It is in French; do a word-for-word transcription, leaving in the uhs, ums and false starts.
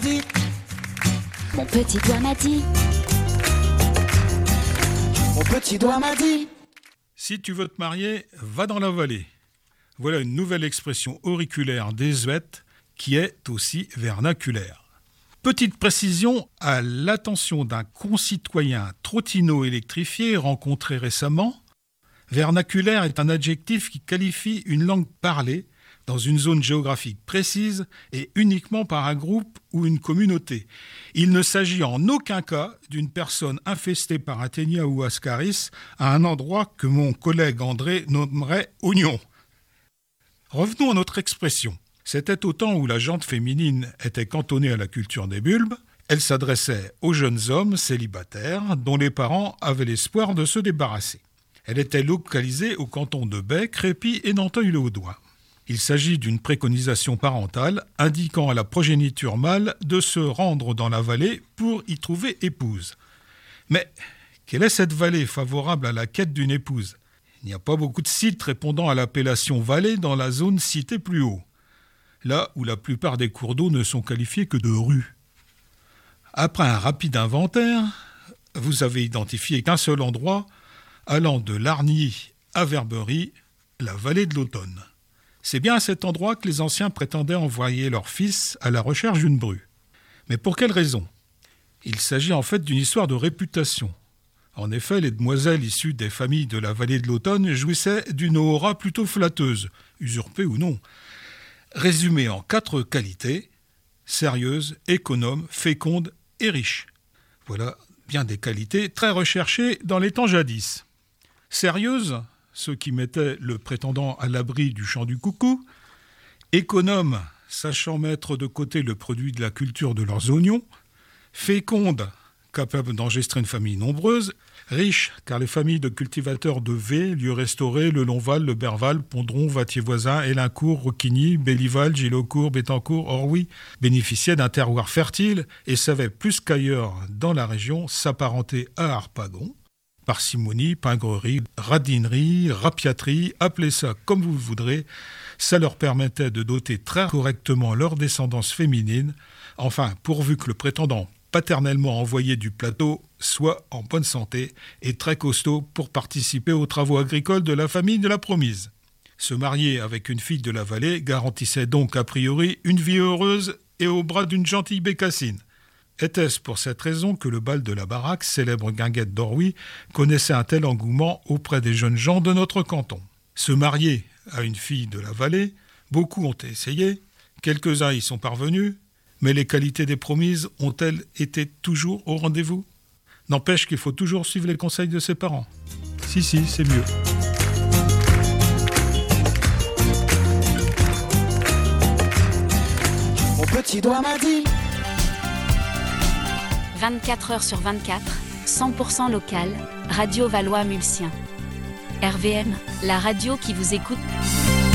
Mon petit doigt m'a dit. Mon petit doigt m'a dit. Si tu veux te marier, va dans la vallée. Voilà une nouvelle expression auriculaire désuète qui est aussi vernaculaire. Petite précision à l'attention d'un concitoyen trottino électrifié rencontré récemment. Vernaculaire est un adjectif qui qualifie une langue parlée dans une zone géographique précise et uniquement par un groupe ou une communauté. Il ne s'agit en aucun cas d'une personne infestée par un ténia ou ascaris à un endroit que mon collègue André nommerait oignon. Revenons à notre expression. C'était au temps où la jante féminine était cantonnée à la culture des bulbes. Elle s'adressait aux jeunes hommes célibataires dont les parents avaient l'espoir de se débarrasser. Elle était localisée au canton de Bai, Crépy et Nanteuil-le-Haudouin. Il s'agit d'une préconisation parentale indiquant à la progéniture mâle de se rendre dans la vallée pour y trouver épouse. Mais quelle est cette vallée favorable à la quête d'une épouse ? Il n'y a pas beaucoup de sites répondant à l'appellation vallée dans la zone citée plus haut, là où la plupart des cours d'eau ne sont qualifiés que de rues. Après un rapide inventaire, vous avez identifié qu'un seul endroit, allant de Largny à Verberie, la vallée de l'Automne. C'est bien à cet endroit que les anciens prétendaient envoyer leur fils à la recherche d'une bru. Mais pour quelle raison ? Il s'agit en fait d'une histoire de réputation. En effet, les demoiselles issues des familles de la vallée de l'Automne jouissaient d'une aura plutôt flatteuse, usurpée ou non. Résumée en quatre qualités, sérieuse, économe, féconde et riche. Voilà bien des qualités très recherchées dans les temps jadis. Sérieuse, ceux qui mettaient le prétendant à l'abri du chant du coucou, économe, sachant mettre de côté le produit de la culture de leurs oignons, féconde, capable d'enregistrer une famille nombreuse, riche, car les familles de cultivateurs de V, lieux restaurés, le Longval, le Berval, Pondron, Vattier-Voisin, Élincourt, Roquigny, Bellival, Gilaucourt, Bettencourt, Orwy, bénéficiaient d'un terroir fertile et savaient plus qu'ailleurs dans la région s'apparenter à Harpagon. Parcimonie, pingrerie, radinerie, rapiaterie, appelez ça comme vous voudrez, ça leur permettait de doter très correctement leur descendance féminine, enfin pourvu que le prétendant paternellement envoyé du plateau soit en bonne santé et très costaud pour participer aux travaux agricoles de la famille de la promise. Se marier avec une fille de la vallée garantissait donc a priori une vie heureuse et au bras d'une gentille bécassine. Était-ce pour cette raison que le bal de la baraque, célèbre guinguette d'Orwy, connaissait un tel engouement auprès des jeunes gens de notre canton ? Se marier à une fille de la vallée, beaucoup ont essayé, quelques-uns y sont parvenus, mais les qualités des promises ont-elles été toujours au rendez-vous ? N'empêche qu'il faut toujours suivre les conseils de ses parents. Si, si, c'est mieux. Mon petit doigt m'a dit. vingt-quatre heures sur vingt-quatre, cent pour cent local, Radio Valois Mulsien. R V M, la radio qui vous écoute.